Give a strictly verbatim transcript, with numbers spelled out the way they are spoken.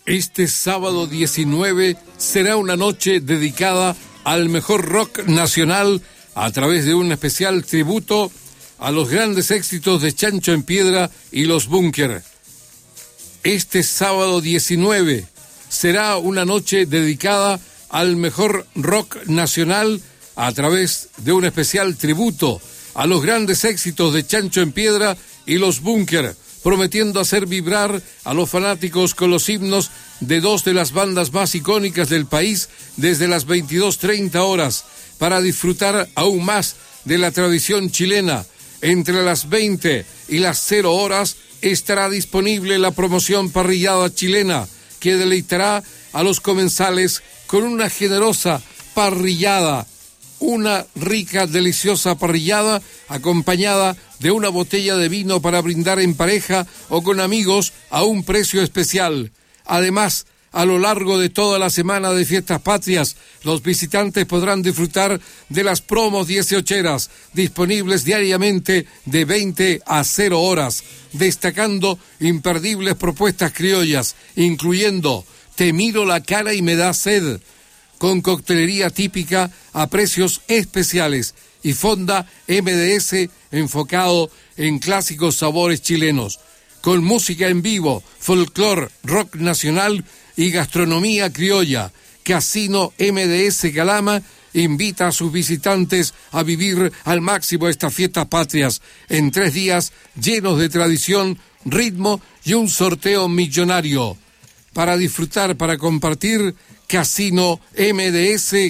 Este sábado diecinueve será una noche dedicada al mejor rock nacional a través de un especial tributo a los grandes éxitos de Chancho en Piedra y Los Búnker. Este sábado diecinueve será una noche dedicada al mejor rock nacional a través de un especial tributo a los grandes éxitos de Chancho en Piedra y Los Búnker, prometiendo hacer vibrar a los fanáticos con los himnos de dos de las bandas más icónicas del país desde las veintidós treinta horas, para disfrutar aún más de la tradición chilena. Entre las veinte y las cero horas estará disponible la promoción parrillada chilena, que deleitará a los comensales con una generosa parrillada, una rica, deliciosa parrillada acompañada de una botella de vino para brindar en pareja o con amigos a un precio especial. Además, a lo largo de toda la semana de Fiestas Patrias, los visitantes podrán disfrutar de las promos dieciocheras, disponibles diariamente de veinte a cero horas, destacando imperdibles propuestas criollas, incluyendo Te miro la cara y me da sed, con coctelería típica a precios especiales, y fonda eme de ese enfocado en clásicos sabores chilenos, con música en vivo, folclore, rock nacional y gastronomía criolla. Casino eme de ese Calama invita a sus visitantes a vivir al máximo estas Fiestas Patrias en tres días llenos de tradición, ritmo y un sorteo millonario. Para disfrutar, para compartir, Casino eme de ese